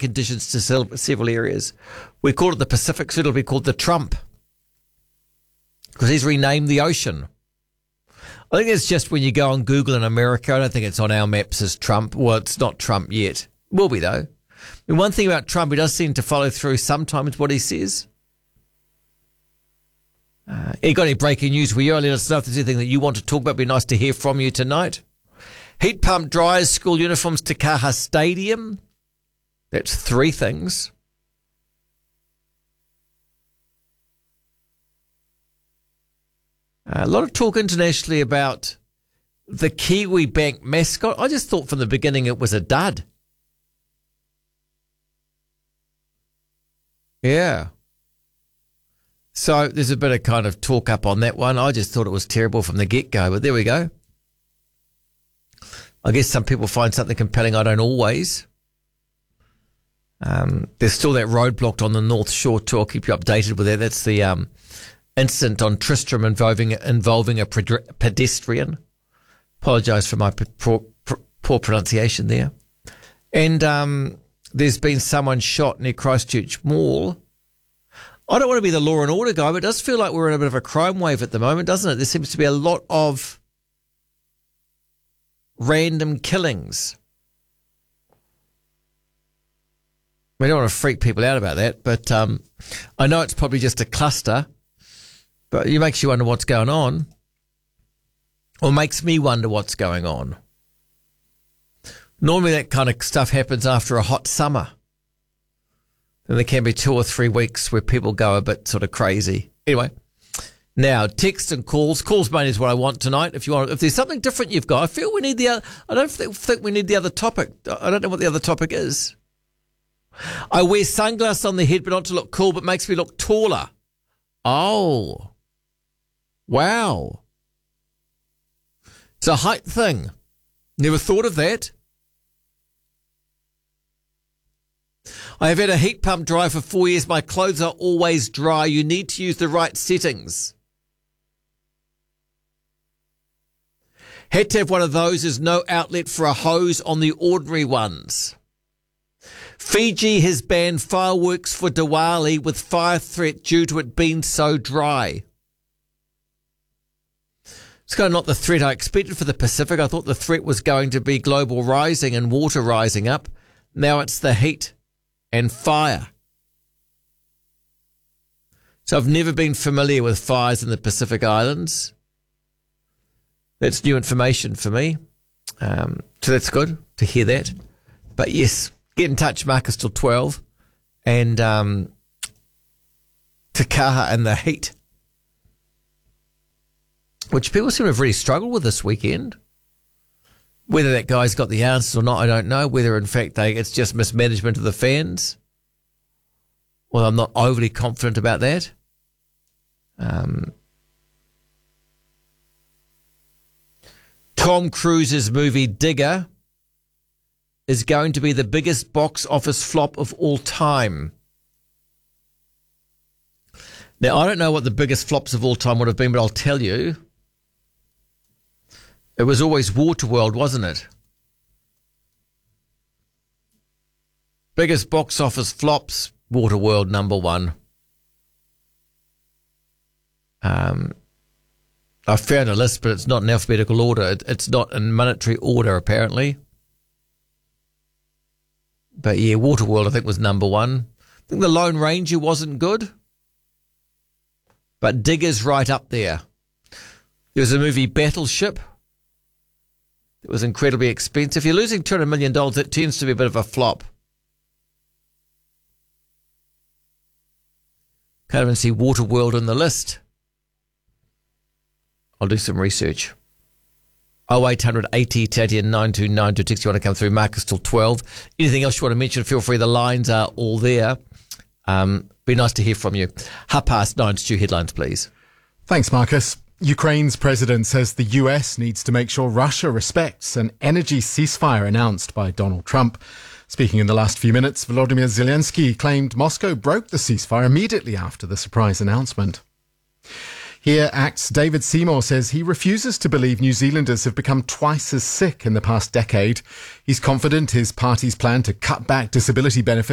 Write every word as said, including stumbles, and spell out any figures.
conditions to several areas. We call it the Pacific, so it'll be called the Trump, because he's renamed the ocean. I think it's just when you go on Google in America, I don't think it's on our maps as Trump. Well, it's not Trump yet. Will be, though. I mean, one thing about Trump, he does seem to follow through sometimes what he says. Uh, you got any breaking news for you? Let us know if there's anything that you want to talk about. It'd be nice to hear from you tonight. Heat pump dryers, school uniforms to Kaha Stadium. That's three things. Uh, a lot of talk internationally about the Kiwi Bank mascot. I just thought from the beginning it was a dud. Yeah. So there's a bit of kind of talk up on that one. I just thought it was terrible from the get-go, but there we go. I guess some people find something compelling. I don't always. Um, there's still that road blocked on the North Shore too. I'll keep you updated with that. That's the um, incident on Tristram involving involving a pedestrian. Apologise for my poor, poor pronunciation there. And um, there's been someone shot near Christchurch Mall. I don't want to be the law and order guy, but it does feel like we're in a bit of a crime wave at the moment, doesn't it? There seems to be a lot of random killings. We don't want to freak people out about that, but um, I know it's probably just a cluster, but it makes you wonder what's going on, or makes me wonder what's going on. Normally that kind of stuff happens after a hot summer. Then there can be two or three weeks where people go a bit sort of crazy. Anyway, now text and calls. Calls mainly is what I want tonight. If you want, if there's something different you've got, I feel we need the. Other, I don't think we need the other topic. I don't know what the other topic is. I wear sunglasses on the head, but not to look cool, but makes me look taller. Oh, wow! It's a height thing. Never thought of that. I have had a heat pump dry for four years. My clothes are always dry. You need to use the right settings. Had to have one of those. There's no outlet for a hose on the ordinary ones. Fiji has banned fireworks for Diwali with fire threat due to it being so dry. It's kind of not the threat I expected for the Pacific. I thought the threat was going to be global rising and water rising up. Now it's the heat and fire. So I've never been familiar with fires in the Pacific Islands. That's new information for me. Um, so that's good to hear that. But yes, get in touch, Marcus, till twelve. And um, Te Kaha and the heat, which people seem to have really struggled with this weekend. Whether that guy's got the answers or not, I don't know. Whether, in fact, they it's just mismanagement of the fans. Well, I'm not overly confident about that. Um, Tom Cruise's movie Digger is going to be the biggest box office flop of all time. Now, I don't know what the biggest flops of all time would have been, but I'll tell you. It was always Waterworld, wasn't it? Biggest box office flops, Waterworld number one. Um, I found a list, but it's not in alphabetical order. It, it's not in monetary order, apparently. But yeah, Waterworld, I think, was number one. I think The Lone Ranger wasn't good. But Digger's right up there. There was a movie, Battleship. It was incredibly expensive. If you're losing two hundred million dollars, it tends to be a bit of a flop. Can't even see Waterworld on the list. I'll do some research. oh eight hundred eighty Tatty and nine two nine two. Text you want to come through. Marcus till twelve. Anything else you want to mention, feel free. The lines are all there. Um, be nice to hear from you. Half past nine. Stu, headlines, please. Thanks, Marcus. Ukraine's president says the U S needs to make sure Russia respects an energy ceasefire announced by Donald Trump. Speaking in the last few minutes, Volodymyr Zelensky claimed Moscow broke the ceasefire immediately after the surprise announcement. Here, Act's David Seymour says he refuses to believe New Zealanders have become twice as sick in the past decade. He's confident his party's plan to cut back disability benefits